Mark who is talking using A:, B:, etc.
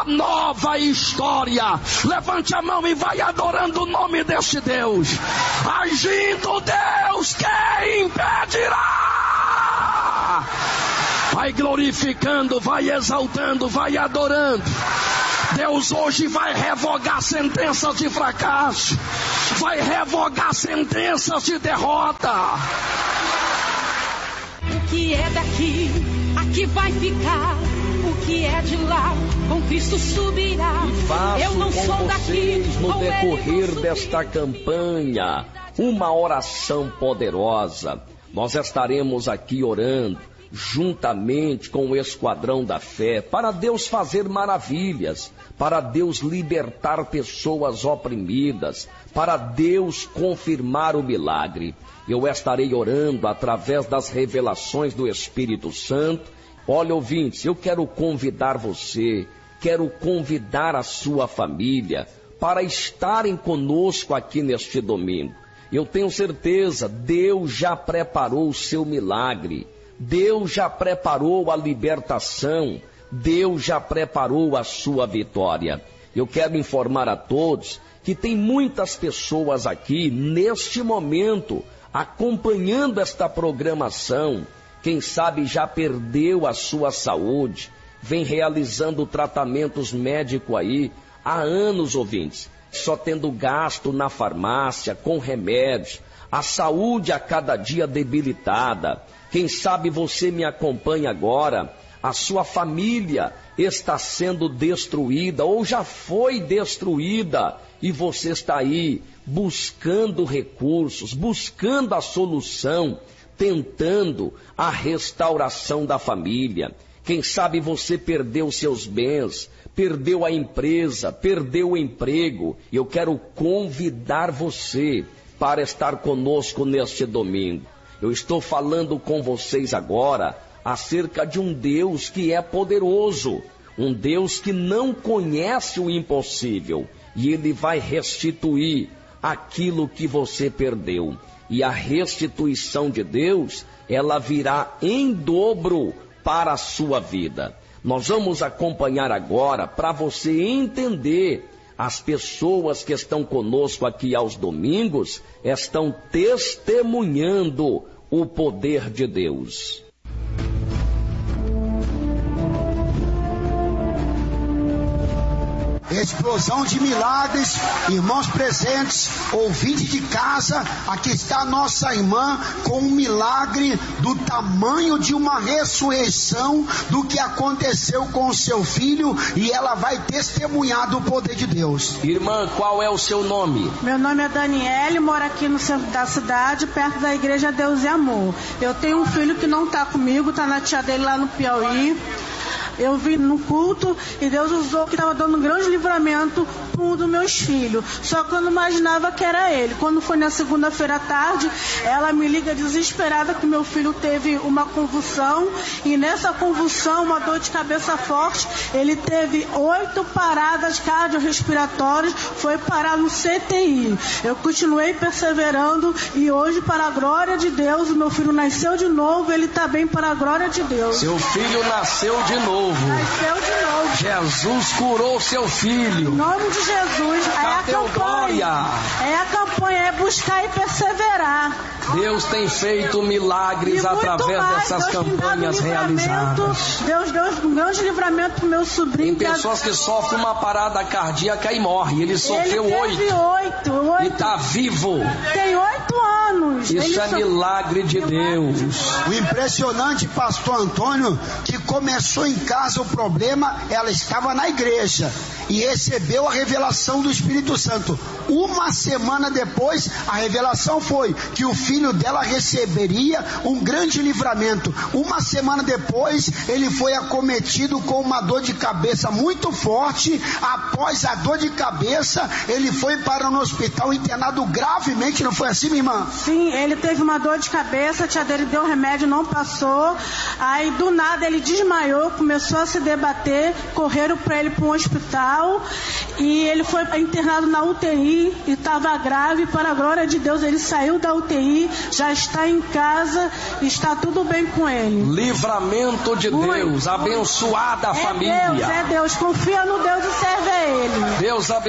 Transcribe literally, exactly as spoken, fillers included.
A: nova história. Levante a mão e vai adorando o nome deste Deus. Agindo Deus, quem impedirá? Vai glorificando, vai exaltando, vai adorando. Deus hoje vai revogar sentenças de fracasso, vai revogar sentenças de derrota.
B: O que é daqui, aqui vai ficar. O que é de lá, com Cristo subirá.
C: Faço
B: Eu não
C: com
B: sou daqui,
C: vocês, no
B: com
C: decorrer
B: ele
C: desta campanha, uma oração poderosa. Nós estaremos aqui orando juntamente com o esquadrão da fé, para Deus fazer maravilhas, para Deus libertar pessoas oprimidas, para Deus confirmar o milagre. Eu estarei orando através das revelações do Espírito Santo. Olha, ouvintes, eu quero convidar você, quero convidar a sua família para estarem conosco aqui neste domingo. Eu tenho certeza, Deus já preparou o seu milagre. Deus já preparou a libertação, Deus já preparou a sua vitória. Eu quero informar a todos que tem muitas pessoas aqui, neste momento, acompanhando esta programação. Quem sabe já perdeu a sua saúde, vem realizando tratamentos médicos aí há anos, ouvintes, só tendo gasto na farmácia, com remédios, a saúde a cada dia debilitada. Quem sabe você me acompanha agora, a sua família está sendo destruída ou já foi destruída e você está aí buscando recursos, buscando a solução, tentando a restauração da família. Quem sabe você perdeu seus bens, perdeu a empresa, perdeu o emprego. Eu quero convidar você para estar conosco neste domingo. Eu estou falando com vocês agora acerca de um Deus que é poderoso, um Deus que não conhece o impossível, e Ele vai restituir aquilo que você perdeu. E a restituição de Deus, ela virá em dobro para a sua vida. Nós vamos acompanhar agora para você entender. As pessoas que estão conosco aqui aos domingos estão testemunhando o poder de Deus.
D: Explosão de milagres, irmãos presentes, ouvintes de casa, aqui está a nossa irmã com um milagre do tamanho de uma ressurreição do que aconteceu com o seu filho, e ela vai testemunhar do poder de Deus.
C: Irmã, qual é o seu nome?
E: Meu nome é Daniele, moro aqui no centro da cidade, perto da igreja Deus e Amor. Eu tenho um filho que não está comigo, está na tia dele lá no Piauí. Eu vim no culto e Deus usou que estava dando um grande livramento para um dos meus filhos. Só que eu não imaginava que era ele. Quando foi na segunda-feira à tarde, ela me liga desesperada que meu filho teve uma convulsão. E nessa convulsão, uma dor de cabeça forte, ele teve oito paradas cardiorrespiratórias, foi parar no C T I. Eu continuei perseverando e hoje, para a glória de Deus, o meu filho nasceu de novo, ele está bem para a glória de Deus.
C: Seu filho nasceu de novo.
E: Nasceu de novo.
C: Jesus curou seu filho.
E: Em nome de Jesus. É a campanha. É a campanha, é buscar e perseverar.
C: Deus tem feito milagres através mais. dessas Deus campanhas realizadas.
E: Deus deu um grande livramento pro meu sobrinho.
C: Tem pessoas que sofrem uma parada cardíaca e morrem. Ele sofreu
E: Ele
C: oito.
E: oito, oito.
C: E está vivo.
E: Tem oito anos.
C: Isso
E: Ele
C: é so... milagre de Deus.
D: O impressionante, pastor Antônio, que começou em casa o problema, ela estava na igreja e recebeu a revelação do Espírito Santo. Uma semana depois, a revelação foi que o filho dela receberia um grande livramento. Uma semana depois, ele foi acometido com uma dor de cabeça muito forte. Após a dor de cabeça, ele foi para um hospital internado gravemente. Não foi assim, minha irmã?
E: Sim, ele teve uma dor de cabeça, a tia dele deu remédio, não passou. Aí do nada ele desmaiou, começou a se debater, correram para ele para um hospital e ele foi internado na U T I e estava grave. Para a glória de Deus, ele saiu da U T I, já está em casa, está tudo bem com ele.
C: Livramento de Deus, abençoada a
E: é
C: família.
E: Deus, é Deus, confia no Deus e serve a Ele.
C: Deus abençoe.